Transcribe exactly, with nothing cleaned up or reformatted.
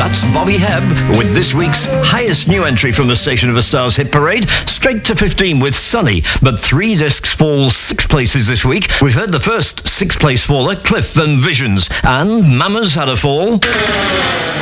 That's Bobby Hebb with this week's highest new entry from the Station of a Stars hit parade, straight to fifteen with Sunny. But three discs fall six places this week. We've heard the first six-place faller, Cliff and Visions, and Mama's had a fall.